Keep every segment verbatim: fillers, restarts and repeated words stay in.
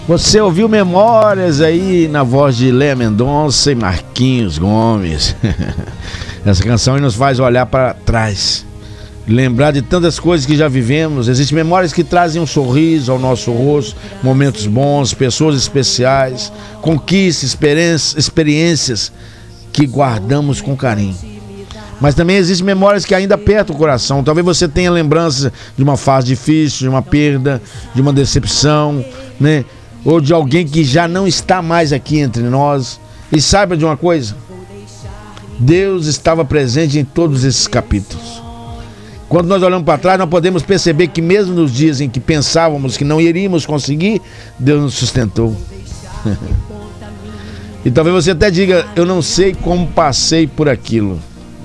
Você ouviu Memórias aí na voz de Léa Mendonça e Marquinhos Gomes. Essa canção nos faz olhar para trás, lembrar de tantas coisas que já vivemos. Existem memórias que trazem um sorriso ao nosso rosto, momentos bons, pessoas especiais, conquistas, experiências que guardamos com carinho. Mas também existem memórias que ainda apertam o coração. Talvez você tenha lembrança de uma fase difícil, de uma perda, de uma decepção, né? Ou de alguém que já não está mais aqui entre nós. E saiba de uma coisa: Deus estava presente em todos esses capítulos. Quando nós olhamos para trás, nós podemos perceber que mesmo nos dias em que pensávamos que não iríamos conseguir, Deus nos sustentou. E talvez você até diga: eu não sei como passei por aquilo,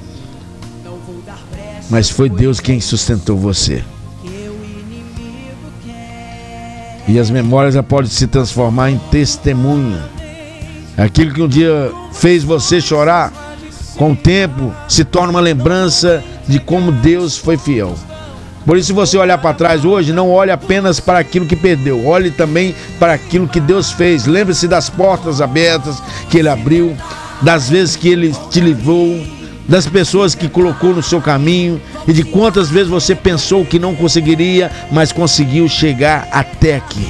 mas foi Deus quem sustentou você. E as memórias já podem se transformar em testemunho. Aquilo que um dia fez você chorar, com o tempo se torna uma lembrança de como Deus foi fiel. Por isso, se você olhar para trás hoje, não olhe apenas para aquilo que perdeu, olhe também para aquilo que Deus fez. Lembre-se das portas abertas que Ele abriu, das vezes que Ele te livrou, das pessoas que colocou no seu caminho e de quantas vezes você pensou que não conseguiria, mas conseguiu chegar até aqui.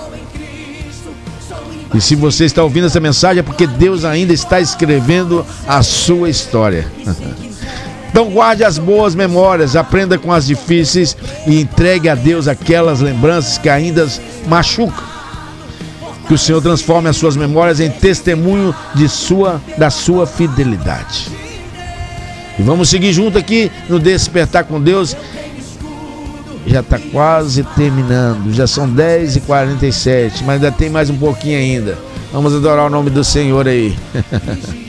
E se você está ouvindo essa mensagem é porque Deus ainda está escrevendo a sua história. Então guarde as boas memórias, aprenda com as difíceis e entregue a Deus aquelas lembranças que ainda machucam. Que o Senhor transforme as suas memórias em testemunho de sua, da sua fidelidade. E vamos seguir junto aqui no Despertar com Deus. Já está quase terminando, já são dez e quarenta e sete, mas ainda tem mais um pouquinho ainda. Vamos adorar o nome do Senhor aí.